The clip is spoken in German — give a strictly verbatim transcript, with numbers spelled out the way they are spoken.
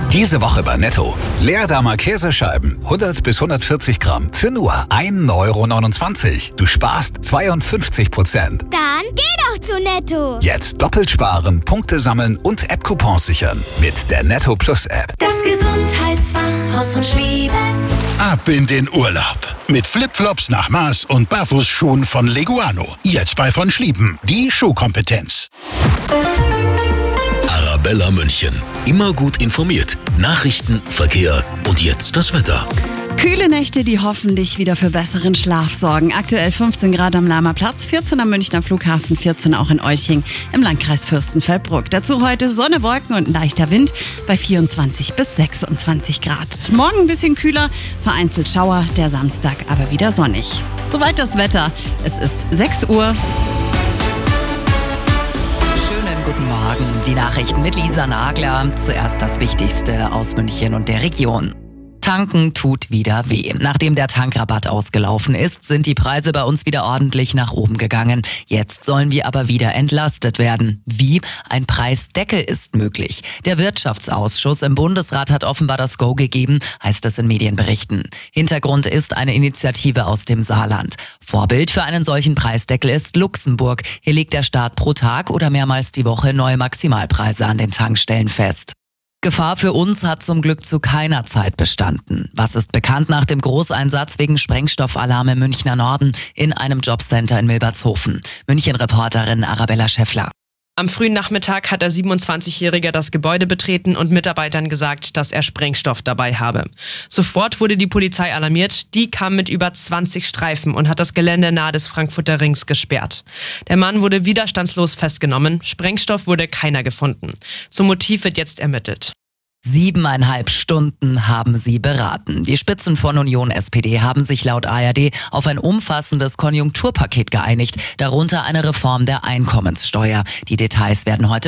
Diese Woche bei Netto. Leerdamer Käsescheiben, hundert bis hundertvierzig Gramm, für nur ein Euro neunundzwanzig. Du sparst zweiundfünfzig Prozent. Dann geh doch zu Netto. Jetzt doppelt sparen, Punkte sammeln und App-Coupons sichern. Mit der Netto Plus App. Das Gesundheitsfachhaus von Schlieben. Ab in den Urlaub. Mit Flipflops nach Maß und Barfußschuhen von Leguano. Jetzt bei von Schlieben. Die Schuhkompetenz. Arabella München. Immer gut informiert. Nachrichten, Verkehr und jetzt das Wetter. Kühle Nächte, die hoffentlich wieder für besseren Schlaf sorgen. Aktuell fünfzehn Grad am Lahmer Platz, vierzehn am Münchner Flughafen, vierzehn auch in Euching im Landkreis Fürstenfeldbruck. Dazu heute Sonne, Wolken und ein leichter Wind bei vierundzwanzig bis sechsundzwanzig Grad. Morgen ein bisschen kühler, vereinzelt Schauer, der Samstag aber wieder sonnig. Soweit das Wetter. Es ist sechs Uhr. Guten Morgen, die Nachrichten mit Lisa Nagler. Zuerst das Wichtigste aus München und der Region. Tanken tut wieder weh. Nachdem der Tankrabatt ausgelaufen ist, sind die Preise bei uns wieder ordentlich nach oben gegangen. Jetzt sollen wir aber wieder entlastet werden. Wie? Ein Preisdeckel ist möglich. Der Wirtschaftsausschuss im Bundesrat hat offenbar das Go gegeben, heißt es in Medienberichten. Hintergrund ist eine Initiative aus dem Saarland. Vorbild für einen solchen Preisdeckel ist Luxemburg. Hier legt der Staat pro Tag oder mehrmals die Woche neue Maximalpreise an den Tankstellen fest. Gefahr für uns hat zum Glück zu keiner Zeit bestanden. Was ist bekannt nach dem Großeinsatz wegen Sprengstoffalarm im Münchner Norden in einem Jobcenter in Milbertshofen? München-Reporterin Arabella Schäffler. Am frühen Nachmittag hat der siebenundzwanzigjährige das Gebäude betreten und Mitarbeitern gesagt, dass er Sprengstoff dabei habe. Sofort wurde die Polizei alarmiert. Die kam mit über zwanzig Streifen und hat das Gelände nahe des Frankfurter Rings gesperrt. Der Mann wurde widerstandslos festgenommen. Sprengstoff wurde keiner gefunden. Zum Motiv wird jetzt ermittelt. Siebeneinhalb Stunden haben sie beraten. Die Spitzen von Union S P D haben sich laut A R D auf ein umfassendes Konjunkturpaket geeinigt, darunter eine Reform der Einkommenssteuer. Die Details werden heute